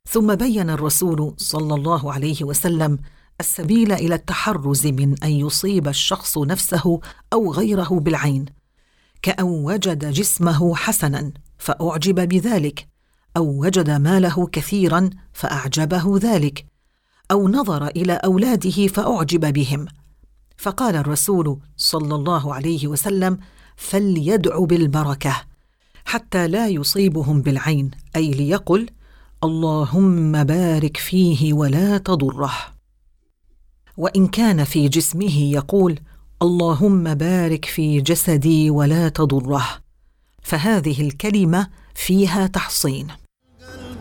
ثم بين الرسول صلى الله عليه وسلم السبيل إلى التحرز من أن يصيب الشخص نفسه أو غيره بالعين، كأن وجد جسمه حسناً فأعجب بذلك، أو وجد ماله كثيراً فأعجبه ذلك، أو نظر إلى أولاده فأعجب بهم. فقال الرسول صلى الله عليه وسلم: فليدع بالبركة حتى لا يصيبهم بالعين، أي ليقل: اللهم بارك فيه ولا تضره. وإن كان في جسمه يقول: اللهم بارك في جسدي ولا تضره. فهذه الكلمة فيها تحصين.